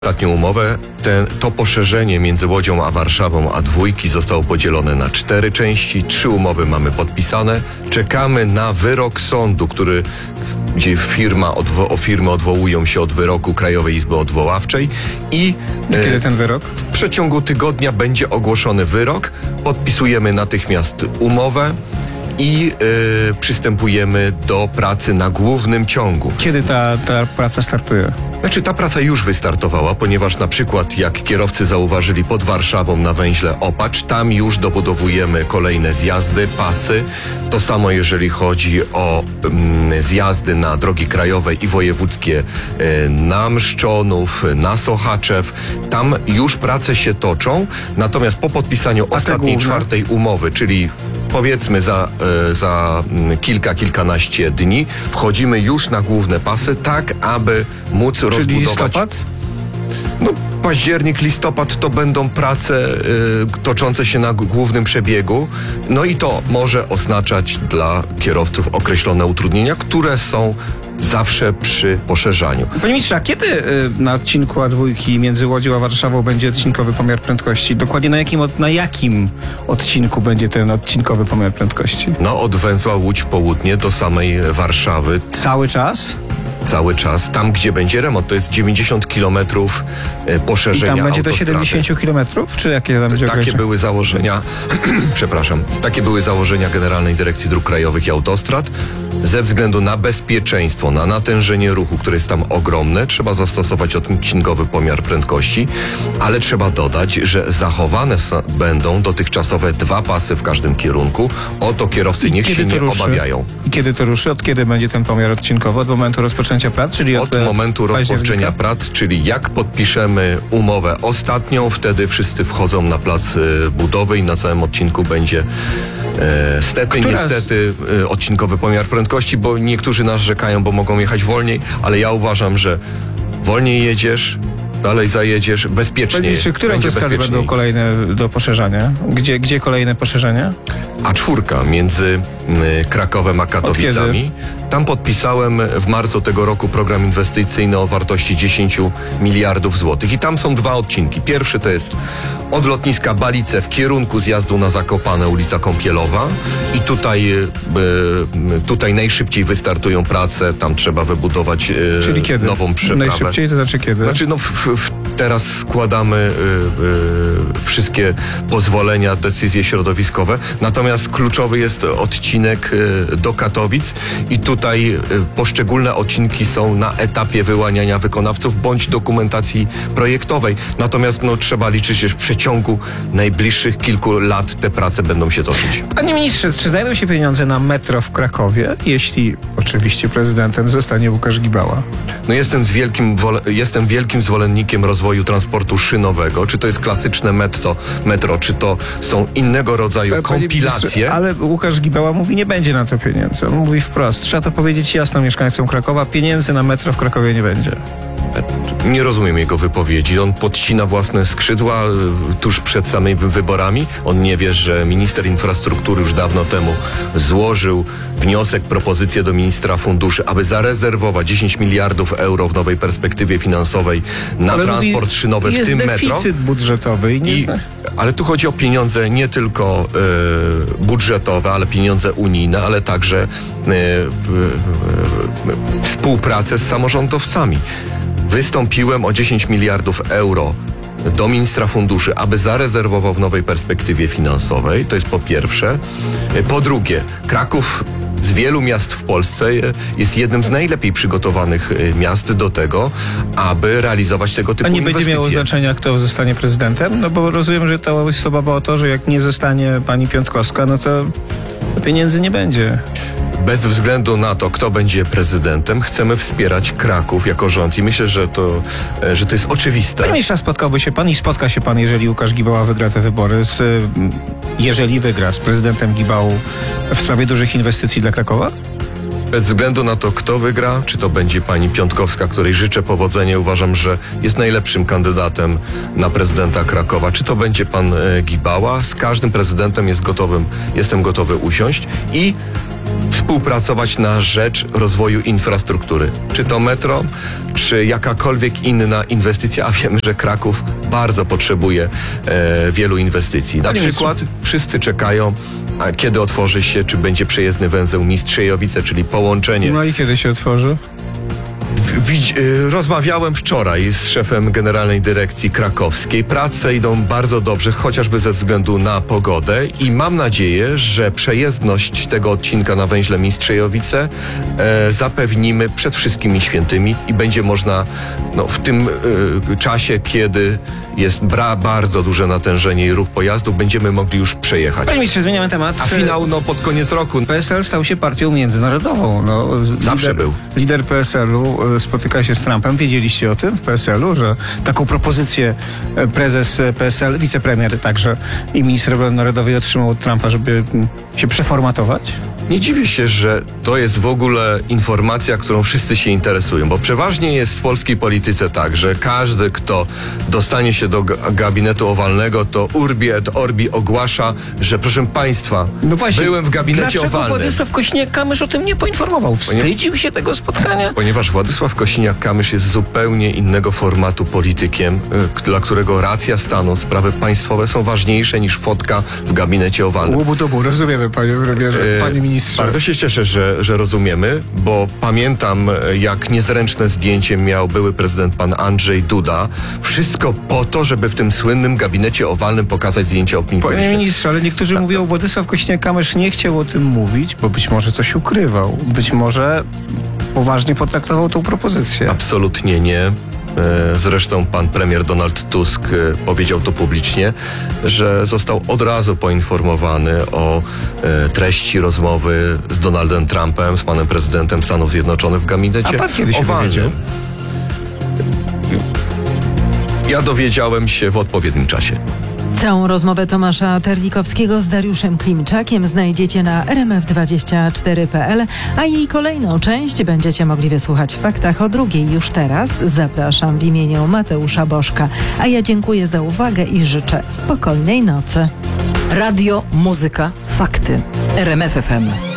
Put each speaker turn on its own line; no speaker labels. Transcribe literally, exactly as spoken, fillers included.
Ostatnią umowę, ten, to poszerzenie między Łodzią a Warszawą A dwójki zostało podzielone na cztery części. Trzy umowy mamy podpisane. Czekamy na wyrok sądu, który, gdzie firma odwo- o firmy odwołują się od wyroku Krajowej Izby Odwoławczej. I
Kiedy ten wyrok?
w przeciągu tygodnia będzie ogłoszony wyrok. Podpisujemy natychmiast umowę i y, przystępujemy do pracy na głównym ciągu.
Kiedy ta, ta praca startuje?
Znaczy ta praca już wystartowała, ponieważ na przykład jak kierowcy zauważyli pod Warszawą na węźle Opacz, tam już dobudowujemy kolejne zjazdy, pasy. To samo jeżeli chodzi o mm, zjazdy na drogi krajowe i wojewódzkie y, na Mszczonów, na Sochaczew. Tam już prace się toczą, natomiast po podpisaniu ostatniej,
główne?
czwartej umowy, czyli powiedzmy za, y, za y, kilka, kilkanaście dni wchodzimy już na główne pasy, tak aby móc
Czyli
rozbudować.
listopad?
No, październik, listopad to będą prace y, toczące się na g- głównym przebiegu. No i to może oznaczać dla kierowców określone utrudnienia, które są zawsze przy poszerzaniu.
Panie ministrze, a kiedy y, na odcinku A dwójki między Łodzią a Warszawą będzie odcinkowy pomiar prędkości? Dokładnie na jakim, od, na jakim odcinku będzie ten odcinkowy pomiar prędkości?
No, od węzła Łódź Południe do samej Warszawy
Cały czas?
cały czas. Tam, gdzie będzie remont, to jest dziewięćdziesiąt kilometrów y,
I
poszerzenia
tam będzie do
autostrady.
siedemdziesiąt kilometrów? Czy jakie tam będzie
Takie
określenie?
były założenia, przepraszam, takie były założenia Generalnej Dyrekcji Dróg Krajowych i Autostrad. Ze względu na bezpieczeństwo, na natężenie ruchu, które jest tam ogromne, trzeba zastosować odcinkowy pomiar prędkości, ale trzeba dodać, że zachowane sa- będą dotychczasowe dwa pasy w każdym kierunku. O to kierowcy niech się
Kiedy to
nie
ruszy?
obawiają.
I kiedy to ruszy? Od kiedy będzie ten pomiar odcinkowy? Od momentu rozpoczęcia prac? Czyli od,
Od
e,
momentu
października?
rozpoczęcia prac, czyli jak podpiszemy umowę ostatnią, wtedy wszyscy wchodzą na plac y, budowy i na całym odcinku będzie e, stety,
Która z-
niestety y, odcinkowy pomiar prędkości, bo niektórzy narzekają, bo mogą jechać wolniej, ale ja uważam, że wolniej jedziesz, dalej zajedziesz,
Panie
bezpiecznie.
ministrze, które
będzie
autostrady
bezpieczniej.
będą kolejne do poszerzania? Gdzie, gdzie kolejne poszerzenie?
A czwórka między y, Krakowem a Katowicami. Tam podpisałem w marcu tego roku program inwestycyjny o wartości dziesięć miliardów złotych. I tam są dwa odcinki. Pierwszy to jest od lotniska Balice w kierunku zjazdu na Zakopane, ulica Kąpielowa. I tutaj, y, y, tutaj najszybciej wystartują prace. Tam trzeba wybudować y,
Czyli kiedy?
nową przeprawę.
Najszybciej, to znaczy kiedy?
Znaczy, no, w, w, teraz składamy y, y, wszystkie pozwolenia, decyzje środowiskowe. Natomiast kluczowy jest odcinek y, do Katowic i tutaj y, poszczególne odcinki są na etapie wyłaniania wykonawców bądź dokumentacji projektowej. Natomiast no, trzeba liczyć, że w przeciągu najbliższych kilku lat te prace będą się toczyć.
Panie ministrze, czy znajdą się pieniądze na metro w Krakowie, jeśli oczywiście prezydentem zostanie Łukasz Gibała?
No jestem, z wielkim, wole- jestem wielkim zwolennikiem rozwoju transportu szynowego. Czy to jest klasyczne metro, metro czy to są innego rodzaju
Panie
kompilacje.
ministrze, ale Łukasz Gibała mówi, nie będzie na to pieniędzy. On mówi wprost. Trzeba to powiedzieć jasno mieszkańcom Krakowa. Pieniędzy na metro w Krakowie nie będzie.
Nie rozumiem jego wypowiedzi. On podcina własne skrzydła y, tuż przed samymi wyborami. On nie wie, że minister infrastruktury już dawno temu złożył wniosek, propozycję do ministra funduszy, aby zarezerwować dziesięć miliardów euro w nowej perspektywie finansowej na
Ale
transport
mówi,
szynowy, w
jest
tym metro.
deficyt budżetowy i nie...
I, ale tu chodzi o pieniądze nie tylko y, budżetowe, ale pieniądze unijne, ale także y, y, y, y, współpracę z samorządowcami. Wystąpiłem o dziesięć miliardów euro do ministra funduszy, aby zarezerwował w nowej perspektywie finansowej. To jest po pierwsze. Po drugie, Kraków z wielu miast w Polsce jest jednym z najlepiej przygotowanych miast do tego, aby realizować tego typu
A nie
inwestycje.
będzie miało znaczenia, kto zostanie prezydentem? No bo rozumiem, że to jest obawa o to, że jak nie zostanie pani Piątkowska, no to pieniędzy nie będzie.
Bez względu na to, kto będzie prezydentem, chcemy wspierać Kraków jako rząd i myślę, że to, e, że to jest oczywiste.
Panie ministrze, spotkałby się pan i spotka się pan, jeżeli Łukasz Gibała wygra te wybory, z, y, jeżeli wygra z prezydentem Gibałą w sprawie dużych inwestycji dla Krakowa?
Bez względu na to, kto wygra, czy to będzie pani Piątkowska, której życzę powodzenia, uważam, że jest najlepszym kandydatem na prezydenta Krakowa, czy to będzie pan e, Gibała, z każdym prezydentem jest gotowym, jestem gotowy usiąść i współpracować na rzecz rozwoju infrastruktury. Czy to metro, czy jakakolwiek inna inwestycja, a wiemy, że Kraków bardzo potrzebuje e, wielu inwestycji. Na
Panie
przykład wszyscy czekają, a kiedy otworzy się, czy będzie przejezdny węzeł Mistrzejowice, czyli połączenie.
No i kiedy się otworzy?
Widz, y, rozmawiałem wczoraj z szefem Generalnej Dyrekcji Krakowskiej. Prace idą bardzo dobrze, chociażby ze względu na pogodę i mam nadzieję, że przejezdność tego odcinka na węźle Mistrzejowice e, zapewnimy przed wszystkimi świętymi i będzie można no, w tym y, czasie, kiedy jest bra, bardzo duże natężenie i ruch pojazdów, będziemy mogli już przejechać.
Panie ministrze, zmieniamy temat.
A finał no, pod koniec roku.
P S L stał się partią międzynarodową. No,
Zawsze
lider,
był.
Lider P S L-u spotyka się z Trumpem. Wiedzieliście o tym w P S L-u, że taką propozycję prezes P S L, wicepremier także i minister obrony narodowej otrzymał od Trumpa, żeby się przeformatować?
Nie dziwię się, że to jest w ogóle informacja, którą wszyscy się interesują, bo przeważnie jest w polskiej polityce tak, że każdy, kto dostanie się do gabinetu owalnego, to urbi et orbi ogłasza, że proszę państwa,
No właśnie,
byłem w gabinecie
dlaczego
owalnym.
Władysław Kośniak-Kamysz o tym nie poinformował? Wstydził się tego spotkania?
Ponieważ Władysław Kosiniak-Kamysz jest zupełnie innego formatu politykiem, y, dla którego racja stanu, sprawy państwowe są ważniejsze niż fotka w gabinecie owalnym.
Łubu-dubu, rozumiemy, panie premierze, panie ministrze.
Bardzo się cieszę, że, że rozumiemy, bo pamiętam, jak niezręczne zdjęcie miał były prezydent pan Andrzej Duda. Wszystko po to, żeby w tym słynnym gabinecie owalnym pokazać zdjęcie opinii
Panie
publicznej.
ministrze, ale niektórzy
Tak.
mówią, Władysław Kośniak-Kamysz nie chciał o tym mówić, bo być może coś ukrywał. Być może poważnie potraktował tą propozycję.
Absolutnie nie. E, Zresztą pan premier Donald Tusk e, powiedział to publicznie, że został od razu poinformowany o e, treści rozmowy z Donaldem Trumpem, z panem prezydentem Stanów Zjednoczonych w gabinecie
A pan kiedy się
owalnym.
dowiedział?
Ja dowiedziałem się w odpowiednim czasie.
Całą rozmowę Tomasza Terlikowskiego z Dariuszem Klimczakiem znajdziecie na r m f dwadzieścia cztery kropka p l, a jej kolejną część będziecie mogli wysłuchać w Faktach o drugiej już teraz. Zapraszam w imieniu Mateusza Bożka, a ja dziękuję za uwagę i życzę spokojnej nocy.
Radio, muzyka, fakty. R M F F M.